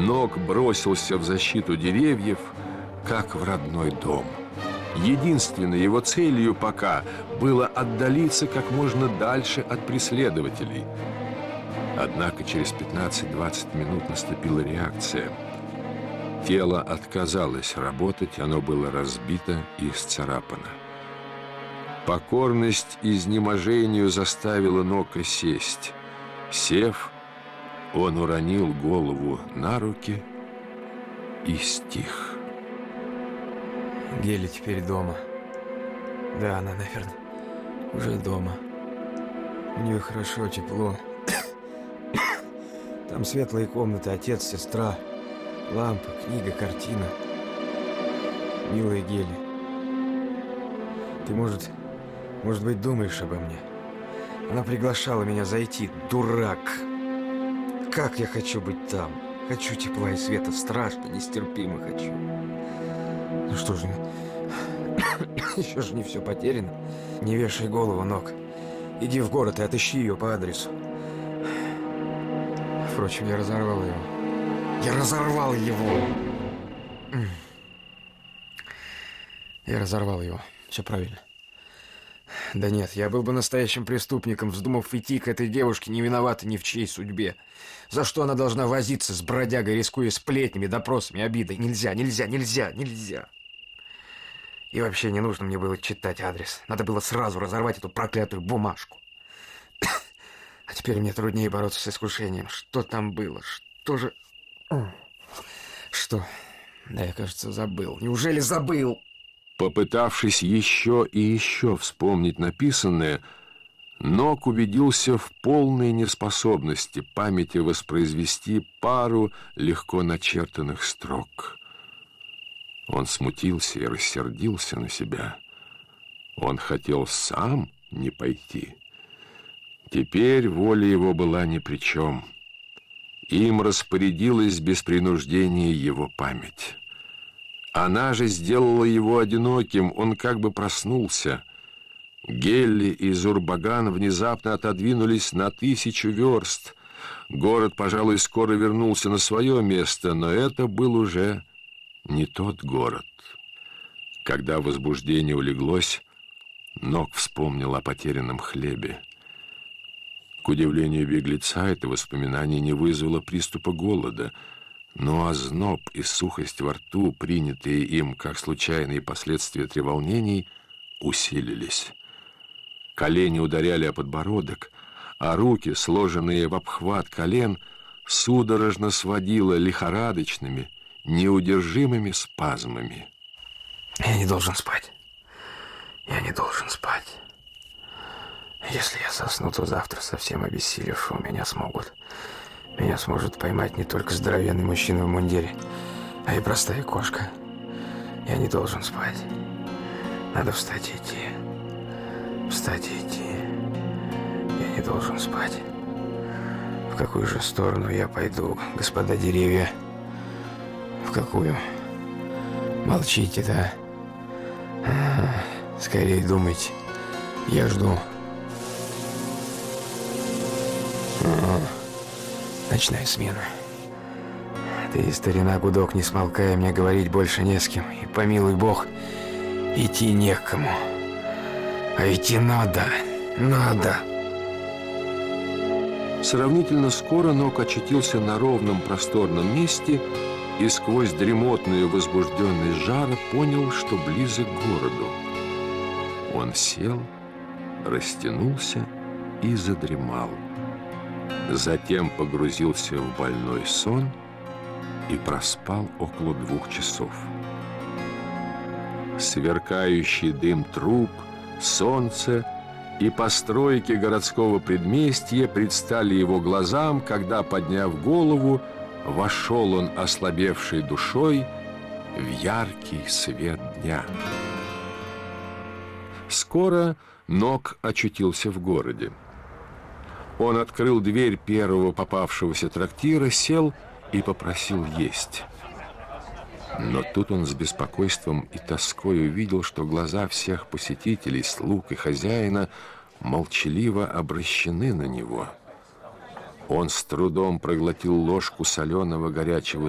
Нок бросился в защиту деревьев, как в родной дом. Единственной его целью пока было отдалиться как можно дальше от преследователей. Однако через 15-20 минут наступила реакция. Тело отказалось работать, оно было разбито и исцарапано. Покорность изнеможению заставила Нока сесть. Сев, он уронил голову на руки и стих. Гели теперь дома. Да, она, наверное, уже дома. У нее хорошо, тепло. Там светлые комнаты, отец, сестра, лампа, книга, картина. Милая Гели, ты, может быть, думаешь обо мне? Она приглашала меня зайти, дурак. Как я хочу быть там. Хочу тепла и света, страшно, нестерпимо хочу. Ну что же, еще же не все потеряно. Не вешай голову, Нок. Иди в город и отыщи ее по адресу. Впрочем, я разорвал его. Я разорвал его! Я разорвал его. Все правильно. Да нет, я был бы настоящим преступником, вздумав идти к этой девушке, не виновата ни в чьей судьбе. За что она должна возиться с бродягой, рискуя сплетнями, допросами, обидой? Нельзя, нельзя, нельзя, нельзя. И вообще не нужно мне было читать адрес. Надо было сразу разорвать эту проклятую бумажку. А теперь мне труднее бороться с искушением. Что там было? Что же... Что? Да, я, кажется, забыл. Неужели забыл? Попытавшись еще и еще вспомнить написанное, Нок убедился в полной неспособности памяти воспроизвести пару легко начертанных строк. Он смутился и рассердился на себя. Он хотел сам не пойти. Теперь воля его была ни при чем. Им распорядилась без принуждения его память. Она же сделала его одиноким, он как бы проснулся. Гелли и Зурбаган внезапно отодвинулись на 1000 верст. Город, пожалуй, скоро вернулся на свое место, но это был уже не тот город. Когда возбуждение улеглось, Нок вспомнил о потерянном хлебе. К удивлению беглеца, это воспоминание не вызвало приступа голода, но озноб и сухость во рту, принятые им как случайные последствия треволнений, усилились. Колени ударяли о подбородок, а руки, сложенные в обхват колен, судорожно сводило лихорадочными, неудержимыми спазмами. Я не должен спать. Я не должен спать. Если я засну, то завтра, совсем обессилевшего, меня сможет поймать не только здоровенный мужчина в мундире, а и простая кошка. Я не должен спать. Надо встать и идти. Встать и идти. Я не должен спать. В какую же сторону я пойду, господа деревья? В какую? Молчите, да? Скорее думайте. Я жду. Ночная смена. Ты, старина гудок, не смолкай, мне говорить больше не с кем. И помилуй Бог, идти не к кому. А идти надо. Сравнительно скоро Нок очутился на ровном просторном месте и сквозь дремотную возбужденность жара понял, что близок к городу. Он сел, растянулся и задремал. Затем погрузился в больной сон и проспал около 2 часов. Сверкающий дым труб, солнце и постройки городского предместья предстали его глазам, когда, подняв голову, вошел он ослабевшей душой в яркий свет дня. Скоро Нок очутился в городе. Он открыл дверь первого попавшегося трактира, сел и попросил есть. Но тут он с беспокойством и тоской увидел, что глаза всех посетителей, слуг и хозяина молчаливо обращены на него. Он с трудом проглотил ложку соленого горячего